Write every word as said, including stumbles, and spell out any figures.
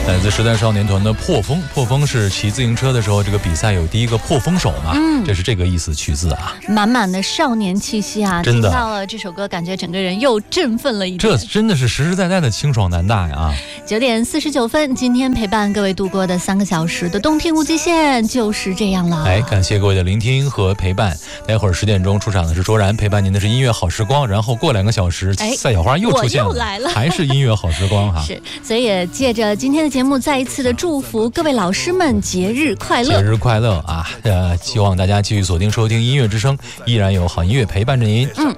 来自时代少年团的破风，破风是骑自行车的时候，这个比赛有第一个破风手嘛，嗯，这是这个意思取自啊， 满满的少年气息啊， 真的。 听到了这首歌，感觉整个人又振奋了一点。 这真的是实实在在的清爽男大呀！ 九点四十九分，今天陪伴各位度过的三个小时的动听无极限就是这样了。 哎，感谢各位的聆听和陪伴。待会儿十点钟出场的是卓然，陪伴您的是音乐好时光。然后过两个小时，哎，赛小花又出现了， 我又来了， 还是音乐好时光哈。 是，所以也借着今天的节目，再一次的祝福各位老师们节日快乐， 节日快乐啊！呃，希望大家继续锁定收听音乐之声，依然有好音乐陪伴着您。 嗯，